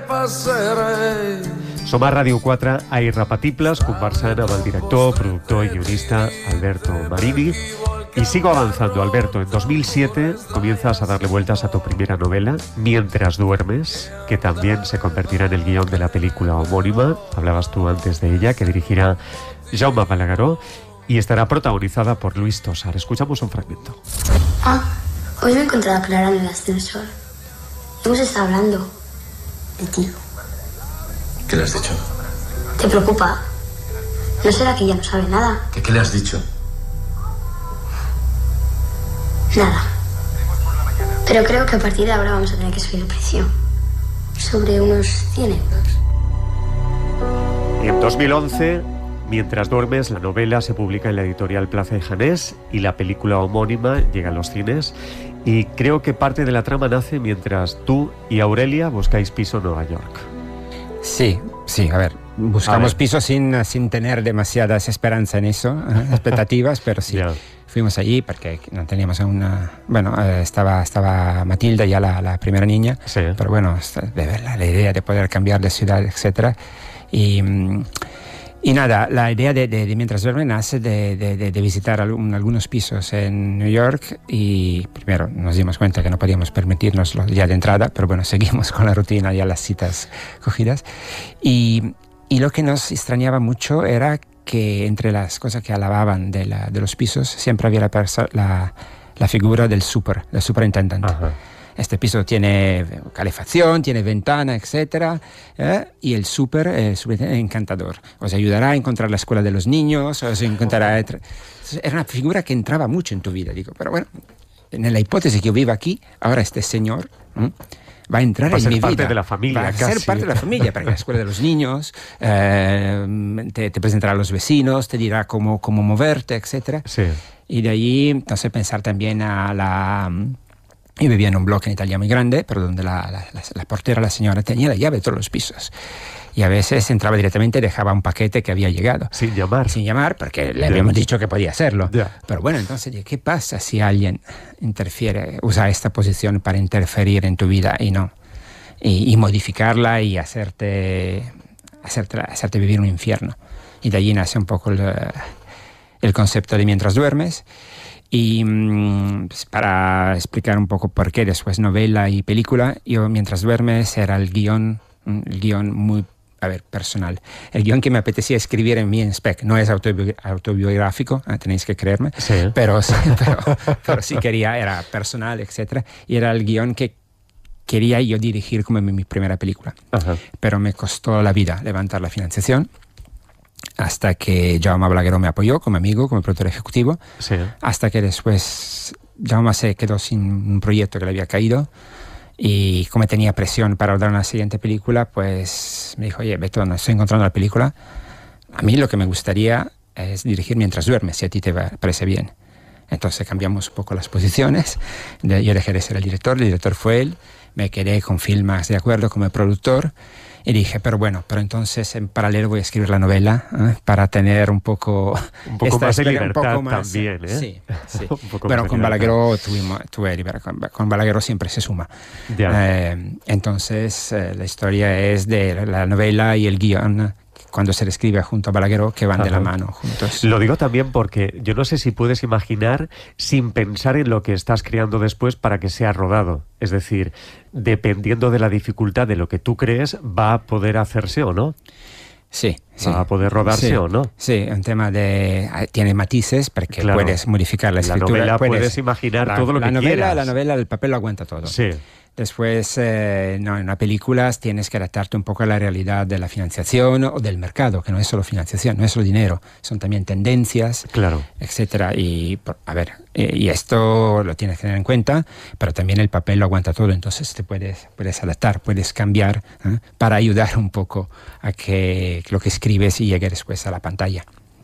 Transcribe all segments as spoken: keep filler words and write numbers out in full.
Som a Ràdio quatre a Irrepetibles, conversant amb el director, productor y guionista Alberto Marini. Y sigo avanzando, Alberto. En dos mil siete comienzas a darle vueltas a tu primera novela, Mientras duermes, que también se convertirá en el guión de la película homónima. Hablabas tú antes de ella, que dirigirá Jaume Balagueró y estará protagonizada por Luis Tosar. Escuchamos un fragmento. Ah, hoy me he encontrado a Clara en el ascensor. Hemos estado hablando de ti. ¿Qué le has dicho? ¿Te preocupa? ¿No será que ella no sabe nada? ¿Qué, qué le has dicho? Nada. Pero creo que a partir de ahora vamos a tener que subir el precio. Sobre unos cien euros. En dos mil once, Mientras duermes, la novela se publica en la editorial Plaza y Janés y la película homónima llega a los cines. Y creo que parte de la trama nace mientras tú y Aurelia buscáis piso en Nueva York. Sí, sí, a ver, buscamos a ver. piso sin, sin tener demasiadas esperanzas en eso, ¿eh? expectativas, pero sí. Yeah. Fuimos allí porque no teníamos una... Bueno, eh, estaba, estaba Matilda, ya la, la primera niña, sí. Pero bueno, de ver la, la idea de poder cambiar de ciudad, etcétera. Y, y nada, la idea de, de, de Mientras duerme nace de, de, de, de visitar algún, algunos pisos en New York y primero nos dimos cuenta que no podíamos permitirnoslo ya de entrada, pero bueno, seguimos con la rutina, ya las citas cogidas. Y, y lo que nos extrañaba mucho era que entre las cosas que alababan de, la, de los pisos siempre había la, perso- la, la figura del super, del superintendente. Ajá. Este piso tiene calefacción, tiene ventana, etcétera, ¿eh? Y el súper es encantador. Os ayudará a encontrar la escuela de los niños, os encontrará... Era una figura que entraba mucho en tu vida, digo. Pero bueno, en la hipótesis que yo vivo aquí, ahora este señor... ¿eh? va a entrar va a en mi vida. Va a ser parte de la familia, Va a casi. ser parte de la familia, para la escuela de los niños, eh, te, te presentará a los vecinos, te dirá cómo, cómo moverte, etcétera. Sí. Y de allí, entonces, pensar también a la... Yo vivía en un bloque en Italia muy grande, pero donde la, la, la, la portera, la señora, tenía la llave de todos los pisos. Y a veces entraba directamente y dejaba un paquete que había llegado. Sin llamar. Sin llamar, porque le habíamos yeah. dicho que podía hacerlo. Yeah. Pero bueno, entonces, ¿qué pasa si alguien interfiere, usa esta posición para interferir en tu vida y no? Y, y modificarla y hacerte, hacerte, hacerte vivir un infierno. Y de allí nace un poco el, el concepto de Mientras duermes. Y pues, para explicar un poco por qué después novela y película, yo Mientras duermes era el guión, el guión muy, a ver, personal. El guión que me apetecía escribir en mi spec. No es autobi- autobiográfico, ¿eh? Tenéis que creerme, sí. pero, pero, pero sí quería, era personal, etcétera. Y era el guión que quería yo dirigir como mi, mi primera película. Ajá. Pero me costó la vida levantar la financiación hasta que Jaume Balagueró me apoyó como amigo, como productor ejecutivo, sí. Hasta que después Jaume se quedó sin un proyecto que le había caído y como tenía presión para dar una siguiente película, pues me dijo, oye, Beto, no estoy encontrando la película. A mí lo que me gustaría es dirigir Mientras duermes, si a ti te va, parece bien. Entonces cambiamos un poco las posiciones. Yo dejé de ser el director, el director fue él. Me quedé con Filmax de acuerdo como productor y dije, pero bueno, pero entonces en paralelo voy a escribir la novela, ¿eh? Para tener un poco... Un poco más de libertad un poco más, también, ¿eh? Sí, sí. Un bueno, con Balagueró tuvimos, tuve libertad, con Balagueró siempre se suma. Eh, entonces eh, la historia es de la novela y el guión cuando se le escribe junto a Balagueró, que van Ajá. de la mano juntos. Lo digo también porque yo no sé si puedes imaginar sin pensar en lo que estás creando después para que sea rodado. Es decir, dependiendo de la dificultad de lo que tú crees, va a poder hacerse o no. Sí, sí. ¿Va a poder rodarse sí, o no? Sí, un tema de... Tiene matices porque claro. puedes modificar la escritura. La novela puedes, puedes imaginar la, todo lo la que novela, quieras. La novela, el papel lo aguanta todo. Sí. Después, eh, no, en una película tienes que adaptarte un poco a la realidad de la financiación o del mercado, que no es solo financiación, no es solo dinero, son también tendencias, claro. etcétera. Y, a ver, y esto lo tienes que tener en cuenta, pero también el papel lo aguanta todo, entonces te puedes, puedes adaptar, puedes cambiar, ¿eh? Para ayudar un poco a que lo que escribes llegue después a la pantalla.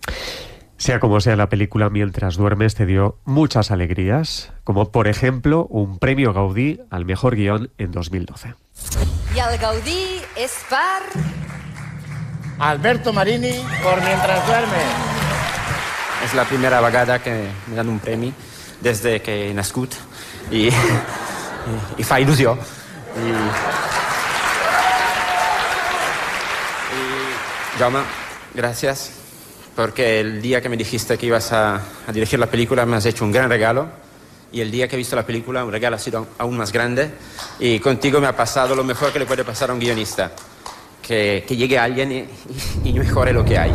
Sea como sea, la película Mientras duermes te dio muchas alegrías, como por ejemplo un premio Gaudí al mejor guión en dos mil doce. I el Gaudí és per... Alberto Marini por Mientras duermes. És la primera vegada que me dan un premi des de que he nascut i, i, i fa il·lusió. I... Jaume, gracias, porque el día que me dijiste que ibas a, a dirigir la película me has hecho un gran regalo, y el día que he visto la película un regalo ha sido aún más grande, y contigo me ha pasado lo mejor que le puede pasar a un guionista, que, que llegue alguien y, y mejore lo que hay.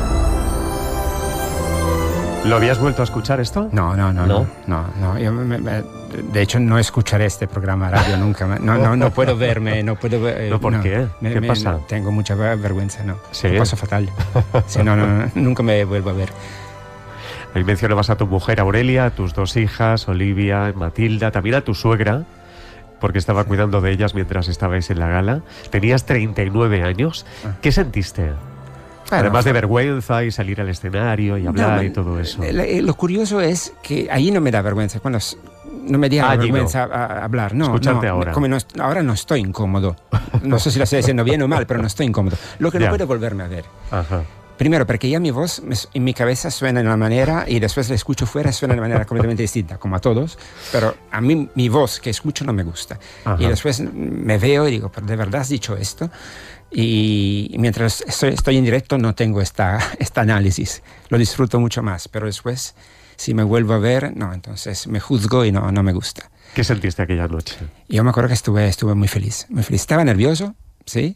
¿Lo habías vuelto a escuchar esto? No, no, no, no, no, no. Yo me, me, de hecho, no escucharé este programa radio nunca. No, no, no puedo verme, no puedo ver. ¿No por no, qué? Me, ¿Qué me, pasa? Tengo mucha vergüenza, no. ¿Sí? Me paso fatal. Sí, no, no, no, nunca me vuelvo a ver. Ahí mencionabas a tu mujer Aurelia, a tus dos hijas, Olivia, Matilda, también a tu suegra, porque estaba cuidando de ellas mientras estabais en la gala. Tenías treinta y nueve años. ¿Qué sentiste? Bueno, además de vergüenza y salir al escenario y hablar no, y todo eso. Lo, lo curioso es que ahí no me da vergüenza. Cuando no me da vergüenza no. a, a hablar. No, Escucharte no, ahora. Como no, ahora no estoy incómodo. No sé si lo estoy diciendo bien o mal, pero no estoy incómodo. Lo que no puedo volverme a ver. Ajá. Primero, porque ya mi voz en mi cabeza suena de una manera y después la escucho fuera suena de una manera completamente distinta, como a todos, pero a mí mi voz que escucho no me gusta. Ajá. Y después me veo y digo, ¿pero de verdad has dicho esto? Y mientras estoy, estoy en directo no tengo esta, este análisis, lo disfruto mucho más, pero después si me vuelvo a ver, no, entonces me juzgo y no, no me gusta. ¿Qué sentiste aquella noche? Yo me acuerdo que estuve, estuve muy feliz, muy feliz. Estaba nervioso, ¿sí?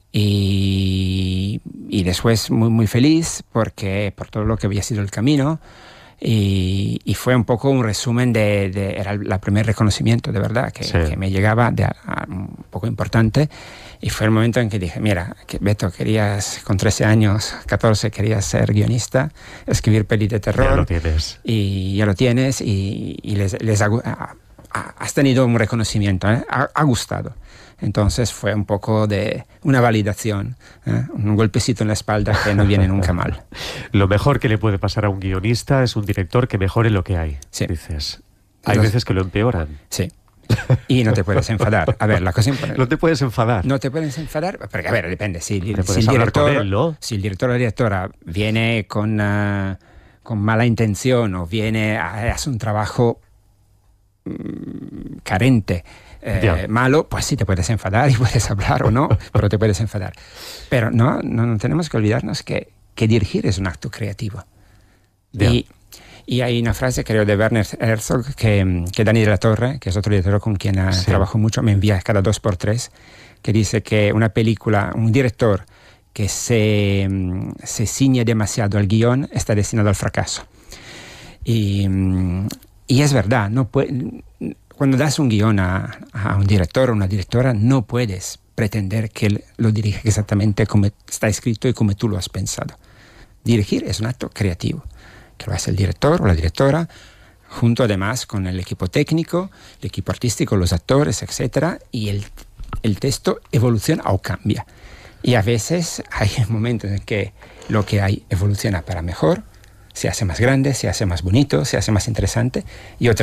Y, y después muy, muy feliz porque, por todo lo que había sido el camino. Y, y fue un poco un resumen de, de era el primer reconocimiento de verdad que, sí. que me llegaba de a, a un poco importante, y fue el momento en que dije, mira, que Beto, querías con trece años, catorce, querías ser guionista, escribir peli de terror, ya lo tienes y ya lo tienes y, y les, les ha, ha, has tenido un reconocimiento, ¿eh? ha, ha gustado. Entonces fue un poco de una validación, ¿eh? Un golpecito en la espalda que no viene nunca mal. Lo mejor que le puede pasar a un guionista es un director que mejore lo que hay, sí. dices. Hay Los, veces que lo empeoran. Sí. Y no te puedes enfadar. A ver, la cosa importante. No te puedes enfadar. No te puedes enfadar, porque a ver, depende. Si, te si, el, director, él, ¿no? si el director o la directora viene con, uh, con mala intención o viene a hacer un trabajo um, carente, Eh, malo, pues sí te puedes enfadar y puedes hablar o no, pero te puedes enfadar. Pero no, no, no tenemos que olvidarnos que, que dirigir es un acto creativo. Y, y hay una frase, creo, de Werner Herzog que, que Dani de la Torre, que es otro director con quien sí. trabajo mucho, me envía cada dos por tres, que dice que una película, un director que se, se ciñe demasiado al guión está destinado al fracaso. Y, y es verdad, no puede... Cuando das un guión a, a un director o una directora, no puedes pretender que él lo dirija exactamente como está escrito y como tú lo has pensado. Dirigir es un acto creativo, que lo hace el director o la directora, junto además con el equipo técnico, el equipo artístico, los actores, etcétera, y el, el texto evoluciona o cambia. Y a veces hay momentos en que lo que hay evoluciona para mejor, se hace más grande, se hace más bonito, se hace más interesante, y otras